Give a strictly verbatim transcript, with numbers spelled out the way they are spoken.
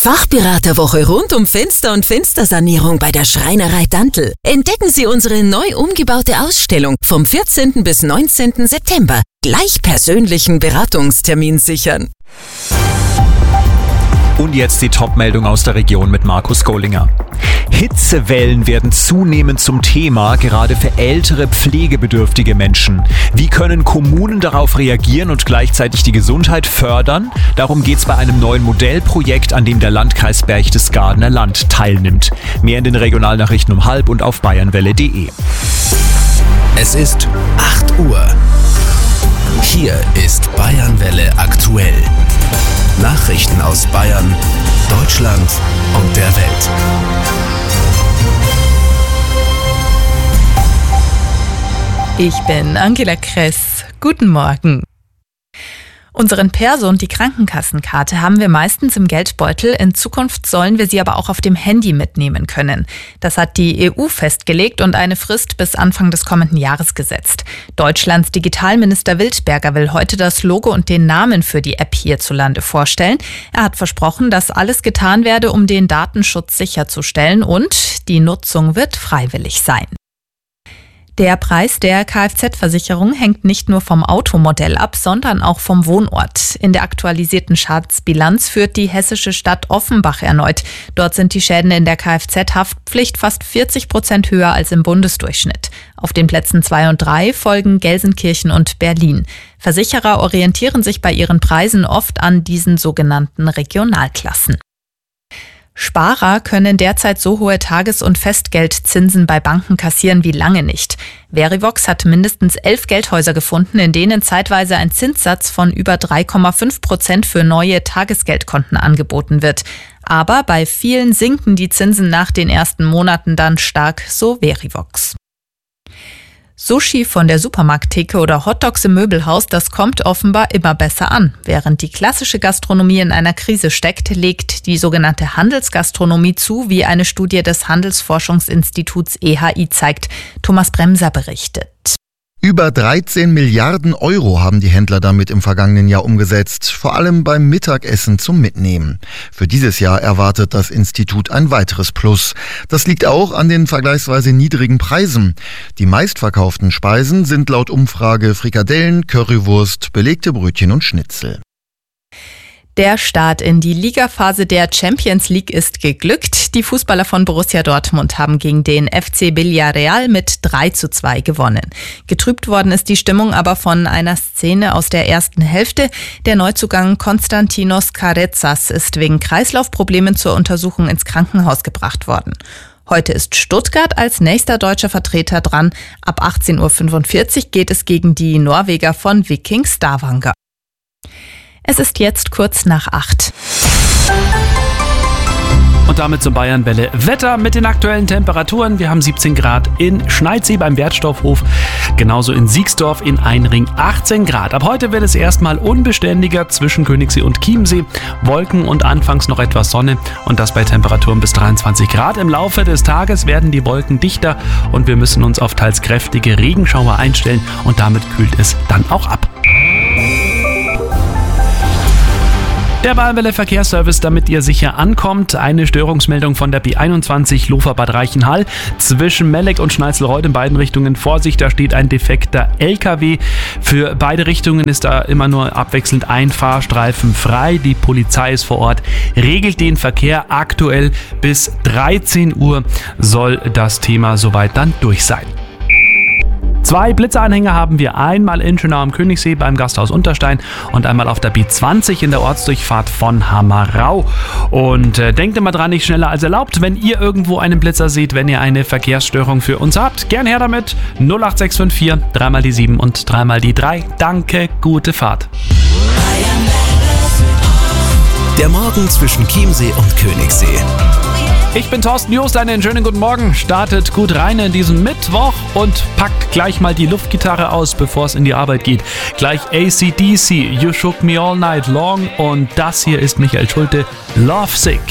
Fachberaterwoche rund um Fenster- und Fenstersanierung bei der Schreinerei Dantl. Entdecken Sie unsere neu umgebaute Ausstellung vom vierzehnten bis neunzehnten September. Gleich persönlichen Beratungstermin sichern. Und jetzt die Top-Meldung aus der Region mit Markus Gollinger. Hitzewellen werden zunehmend zum Thema, gerade für ältere, pflegebedürftige Menschen. Wie können Kommunen darauf reagieren und gleichzeitig die Gesundheit fördern? Darum geht es bei einem neuen Modellprojekt, an dem der Landkreis Berchtesgadener Land teilnimmt. Mehr in den Regionalnachrichten um halb und auf bayernwelle punkt de. Es ist acht Uhr. Hier ist Bayernwelle aktuell. Nachrichten aus Bayern, Deutschland und der Welt. Ich bin Angela Kress. Guten Morgen. Unseren Perso und die Krankenkassenkarte haben wir meistens im Geldbeutel. In Zukunft sollen wir sie aber auch auf dem Handy mitnehmen können. Das hat die E U festgelegt und eine Frist bis Anfang des kommenden Jahres gesetzt. Deutschlands Digitalminister Wildberger will heute das Logo und den Namen für die App hierzulande vorstellen. Er hat versprochen, dass alles getan werde, um den Datenschutz sicherzustellen, und die Nutzung wird freiwillig sein. Der Preis der Kfz-Versicherung hängt nicht nur vom Automodell ab, sondern auch vom Wohnort. In der aktualisierten Schadensbilanz führt die hessische Stadt Offenbach erneut. Dort sind die Schäden in der Kfz-Haftpflicht fast vierzig Prozent höher als im Bundesdurchschnitt. Auf den Plätzen zwei und drei folgen Gelsenkirchen und Berlin. Versicherer orientieren sich bei ihren Preisen oft an diesen sogenannten Regionalklassen. Sparer können derzeit so hohe Tages- und Festgeldzinsen bei Banken kassieren wie lange nicht. Verivox hat mindestens elf Geldhäuser gefunden, in denen zeitweise ein Zinssatz von über drei Komma fünf Prozent für neue Tagesgeldkonten angeboten wird. Aber bei vielen sinken die Zinsen nach den ersten Monaten dann stark, so Verivox. Sushi von der Supermarkttheke oder Hotdogs im Möbelhaus, das kommt offenbar immer besser an. Während die klassische Gastronomie in einer Krise steckt, legt die sogenannte Handelsgastronomie zu, wie eine Studie des Handelsforschungsinstituts E H I zeigt. Thomas Bremser berichtet. Über dreizehn Milliarden Euro haben die Händler damit im vergangenen Jahr umgesetzt, vor allem beim Mittagessen zum Mitnehmen. Für dieses Jahr erwartet das Institut ein weiteres Plus. Das liegt auch an den vergleichsweise niedrigen Preisen. Die meistverkauften Speisen sind laut Umfrage Frikadellen, Currywurst, belegte Brötchen und Schnitzel. Der Start in die Ligaphase der Champions League ist geglückt. Die Fußballer von Borussia Dortmund haben gegen den F C Villarreal mit drei zu zwei gewonnen. Getrübt worden ist die Stimmung aber von einer Szene aus der ersten Hälfte. Der Neuzugang Konstantinos Carezas ist wegen Kreislaufproblemen zur Untersuchung ins Krankenhaus gebracht worden. Heute ist Stuttgart als nächster deutscher Vertreter dran. Ab achtzehn Uhr fünfundvierzig geht es gegen die Norweger von Viking Stavanger. Es ist jetzt kurz nach acht. Und damit zum Bayernwelle Wetter mit den aktuellen Temperaturen. Wir haben siebzehn Grad in Schneidsee beim Wertstoffhof, genauso in Siegsdorf in Einring achtzehn Grad. Ab heute wird es erstmal unbeständiger zwischen Königssee und Chiemsee. Wolken und anfangs noch etwas Sonne, und das bei Temperaturen bis dreiundzwanzig Grad. Im Laufe des Tages werden die Wolken dichter und wir müssen uns auf teils kräftige Regenschauer einstellen, und damit kühlt es dann auch ab. Der Bayernwelle Verkehrsservice, damit ihr sicher ankommt. Eine Störungsmeldung von der B einundzwanzig Lofer-Bad Reichenhall. Zwischen Melleck und Schneizelreuth in beiden Richtungen Vorsicht, da steht ein defekter L K W. Für beide Richtungen ist da immer nur abwechselnd ein Fahrstreifen frei. Die Polizei ist vor Ort, regelt den Verkehr. Aktuell bis dreizehn Uhr soll das Thema soweit dann durch sein. Zwei Blitzeranhänger haben wir, einmal in Schönau am Königssee beim Gasthaus Unterstein und einmal auf der B zwanzig in der Ortsdurchfahrt von Hammerau. Und äh, denkt immer dran, nicht schneller als erlaubt. Wenn ihr irgendwo einen Blitzer seht, wenn ihr eine Verkehrsstörung für uns habt, gern her damit. null acht sechs fünf vier, dreimal die sieben und dreimal die drei. Danke, gute Fahrt. Der Morgen zwischen Chiemsee und Königssee. Ich bin Thorsten Joost, einen schönen guten Morgen. Startet gut rein in diesen Mittwoch und packt gleich mal die Luftgitarre aus, bevor es in die Arbeit geht. Gleich A C D C, You Shook Me All Night Long, und das hier ist Michael Schulte, Lovesick.